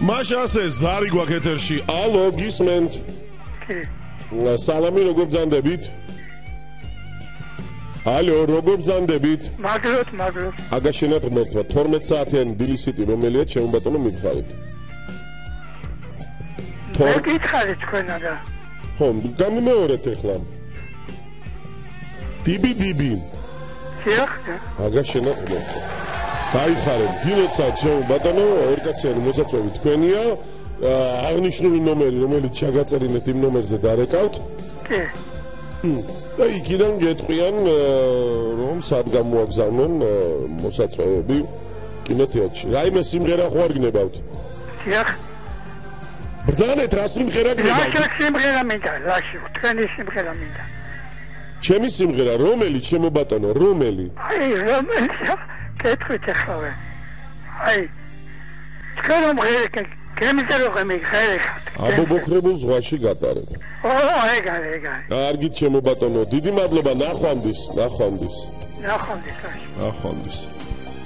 მაშ ასე ზარი გვაქვს ეთერში. ალო, გისმენთ? კი. სალამი, როგორ ბრძანდებით? ალო, როგორ ბრძანდებით? მაგროთ. აგაშენათ ღმერთმა 12 საათიანი დილისიტი რომელია ჩემო ბატონო მიგხარით? მე გითხარით თქვენა და. ხო, გამიმეორეთ ახლა. დიბი. შეახდა. აგაშენათ ღმერთმა. გაიხარეთ, გილოცავთ ჩემო ბატონო, ორკაციანი მოსაწვევი თქვენია. აღნიშნული ნომერი, რომელიც ჩაგაწერინეთ იმ ნომერზე დარეკავთ. კი. და იქიდან გეტყვიან, რომ სად გამოაგზავნონ მოსაწვევები კინოთეატრში. რაიმე სიმღერა ხო არ გნებავთ? შეახ. ბრძანეთ, რა სიმღერა გნებავთ? ლაშა სიმღერა მინდა, თქვენი სიმღერა მინდა. ჩემი სიმღერა, რომელი ჩემო ბატონო, რომელი? აი, რომელი? კეთვით ახლა. აი. თქვენ რომ აბობოხრებულ ზღვაში გატარებ. ეგარი. კარგით ჩემო ბატონო, დიდი მადლობა, ნახვამდის. ნახვამდის.